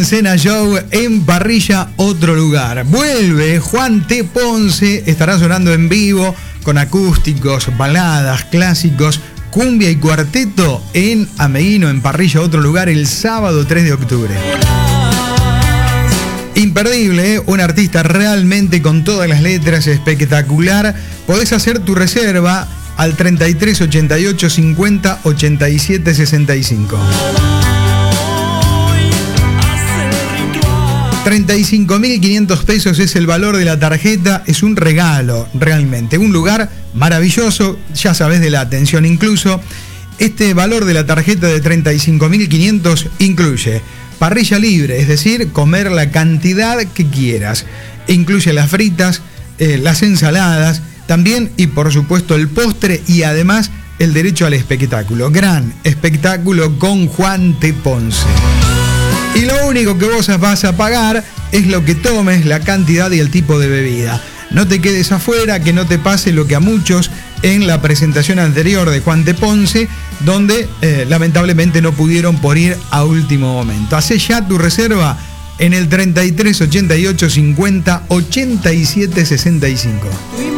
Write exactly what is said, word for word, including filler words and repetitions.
Gran Cena Show en Parrilla Otro Lugar. Vuelve Juan T. Ponce, estará sonando en vivo con acústicos, baladas, clásicos, cumbia y cuarteto en Ameguino, en Parrilla Otro Lugar, el sábado tres de octubre. Imperdible, ¿eh? Un artista realmente con todas las letras, espectacular. Podés hacer tu reserva al treinta y tres ochenta y ocho cincuenta ochenta y siete sesenta y cinco. treinta y cinco mil quinientos pesos es el valor de la tarjeta, es un regalo realmente, un lugar maravilloso, ya sabes, de la atención incluso. Este valor de la tarjeta de treinta y cinco mil quinientos incluye parrilla libre, es decir, comer la cantidad que quieras, incluye las fritas, eh, las ensaladas, también y por supuesto el postre y además el derecho al espectáculo, gran espectáculo con Juan T. Ponce. Y lo único que vos vas a pagar es lo que tomes, la cantidad y el tipo de bebida. No te quedes afuera, que no te pase lo que a muchos en la presentación anterior de Juan T. Ponce, donde eh, lamentablemente no pudieron por ir a último momento. Hacé ya tu reserva en el treinta y tres ochenta y ocho cincuenta ochenta y siete sesenta y cinco.